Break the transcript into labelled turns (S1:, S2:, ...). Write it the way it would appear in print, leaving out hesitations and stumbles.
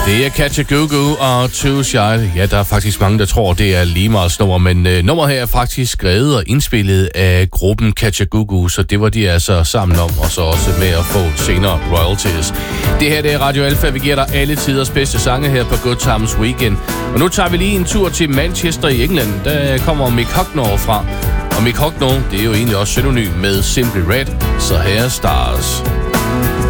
S1: Det er Kajagoogoo og Too Shy. Ja, der er faktisk mange, der tror, det er Limars nummer, men nummeret her er faktisk skrevet og indspillet af gruppen Kajagoogoo, så det var de altså sammen om, og så også med at få senere royalties. Det her, det er Radio Alpha. Vi giver dig alle tiders bedste sange her på Good Times Weekend. Og nu tager vi lige en tur til Manchester i England. Der kommer Mick Hucknall fra. Og Mick Hucknall, det er jo egentlig også synonym med Simply Red, så her er Stars.